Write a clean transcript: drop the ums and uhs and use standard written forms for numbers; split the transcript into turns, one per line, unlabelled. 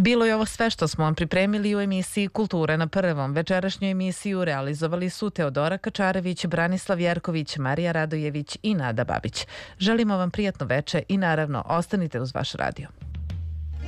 Bilo je ovo sve što smo vam pripremili u emisiji Kulture na prvom. Večerašnju emisiju realizovali su Teodora Kačarević, Branislav Jerković, Marija Radojević i Nada Babić. Želimo vam prijatno veče i naravno ostanite uz vaš radio.